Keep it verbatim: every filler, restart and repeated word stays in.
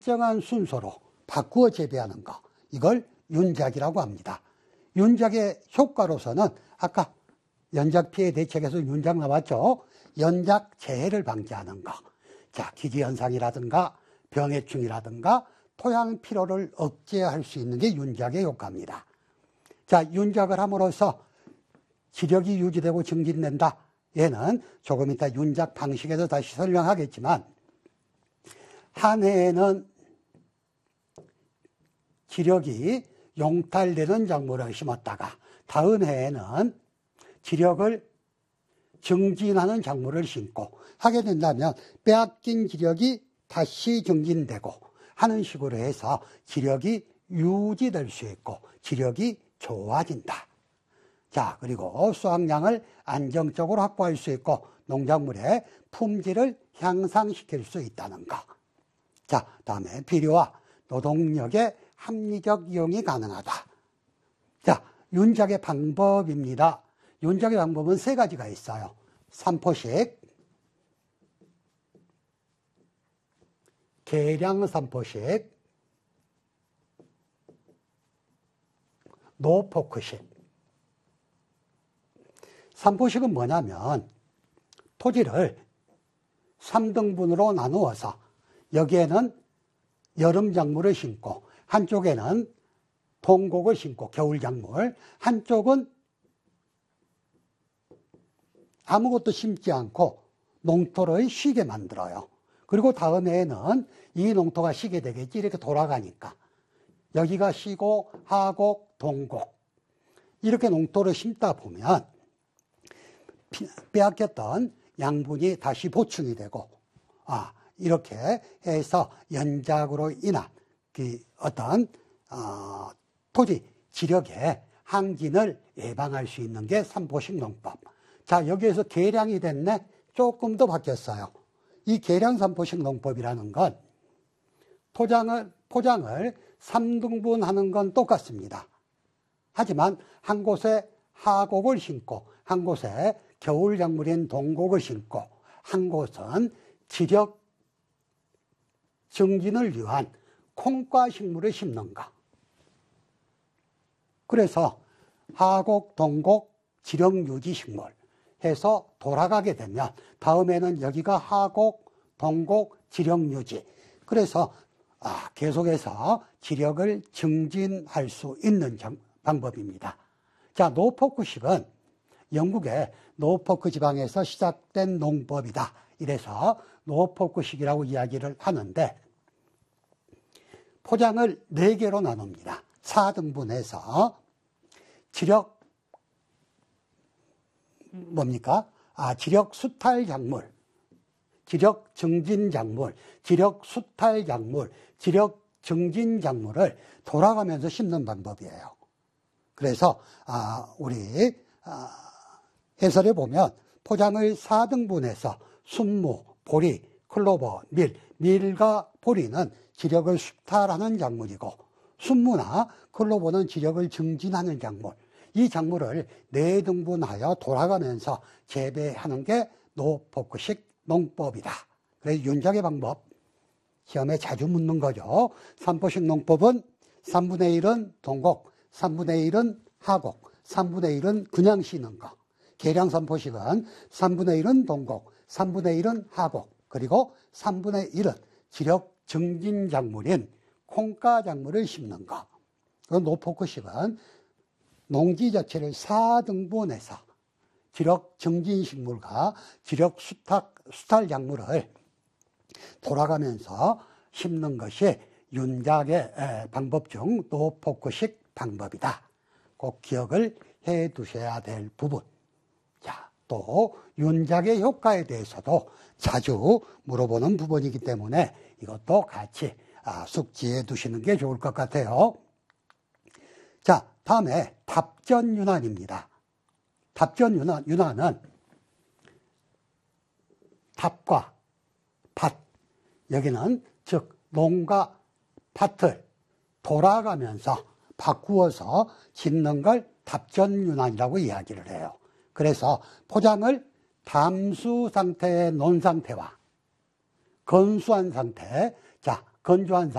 정한 순서로 바꾸어 재배하는 거, 이걸 윤작이라고 합니다. 윤작의 효과로서는 아까 연작 피해 대책에서 윤작 나왔죠. 연작 재해를 방지하는 거. 자, 기지현상이라든가 병해충이라든가 토양 피로를 억제할 수 있는 게 윤작의 효과입니다. 자, 윤작을 함으로써 지력이 유지되고 증진된다. 얘는 조금 이따 윤작 방식에서 다시 설명하겠지만, 한 해에는 지력이 용탈되는 작물을 심었다가 다음 해에는 지력을 증진하는 작물을 심고 하게 된다면 빼앗긴 지력이 다시 증진되고 하는 식으로 해서 지력이 유지될 수 있고 지력이 좋아진다. 자, 그리고 수확량을 안정적으로 확보할 수 있고 농작물의 품질을 향상시킬 수 있다는 것. 자, 다음에 비료와 노동력의 합리적 이용이 가능하다. 자, 윤작의 방법입니다. 윤작의 방법은 세 가지가 있어요. 산포식, 계량 산포식, 노포크식. 산포식은 뭐냐면 토지를 삼 등분으로 나누어서 여기에는 여름 작물을 심고 한쪽에는 동곡을 심고 겨울 작물, 한쪽은 아무것도 심지 않고 농토를 쉬게 만들어요. 그리고 다음 해에는 이 농토가 쉬게 되겠지. 이렇게 돌아가니까 여기가 시곡, 하곡, 동곡 이렇게 농토를 심다 보면 빼앗겼던 양분이 다시 보충이 되고, 아, 이렇게 해서 연작으로 인한 그 어떤 어, 토지 지력의 항진을 예방할 수 있는 게 산포식 농법. 자, 여기에서 계량이 됐네. 조금 더 바뀌었어요. 이 계량 산포식 농법이라는 건 토장을 포장을 삼 등분하는 건 똑같습니다. 하지만 한 곳에 하곡을 심고 한 곳에 겨울 작물인 동곡을 심고 한 곳은 지력 증진을 위한 콩과 식물을 심는가. 그래서 하곡, 동곡, 지력 유지 식물 해서 돌아가게 되면 다음에는 여기가 하곡, 동곡, 지력 유지. 그래서 아, 계속해서 지력을 증진할 수 있는 정, 방법입니다. 자, 노포크식은 영국의 노포크 지방에서 시작된 농법이다. 이래서 노포크식이라고 이야기를 하는데 포장을 네 개로 나눕니다. 사 등분해서 지력 뭡니까? 아, 지력 수탈 작물, 지력 증진 작물, 지력 수탈 작물, 지력 증진 작물을 돌아가면서 심는 방법이에요. 그래서 아, 우리 아, 해설에 보면 포장을 사 등분해서 순무, 보리, 클로버, 밀, 밀과 보리는 지력을 수탈하는 작물이고 순무나 클로버는 지력을 증진하는 작물, 이 작물을 네 등분하여 돌아가면서 재배하는 게 노포크식 농법이다. 그래서 윤작의 방법, 시험에 자주 묻는 거죠. 산포식 농법은 삼분의 일은 동곡, 삼분의 일은 하곡, 삼분의 일은 그냥 심는 거. 계량 산포식은 삼분의 일은 동곡, 삼분의 일은 하곡, 그리고 삼분의 일은 지력 증진 작물인 콩가 작물을 심는 거. 그 노포크식은 농지 자체를 사 등분해서 지력 증진 식물과 지력 수탁, 수탈 작물을 돌아가면서 심는 것이 윤작의 방법 중 노포크식 방법이다. 꼭 기억을 해 두셔야 될 부분. 자, 또 윤작의 효과에 대해서도 자주 물어보는 부분이기 때문에 이것도 같이 숙지해 두시는 게 좋을 것 같아요. 자, 다음에 답전윤환입니다. 답전윤환, 윤환은 답과 밭, 여기는 즉 농가 밭을 돌아가면서 바꾸어서 심는 걸 답전윤환이라고 이야기를 해요. 그래서 포장을 담수 상태의 논 상태와 건수한 상태, 자, 건조한 상태,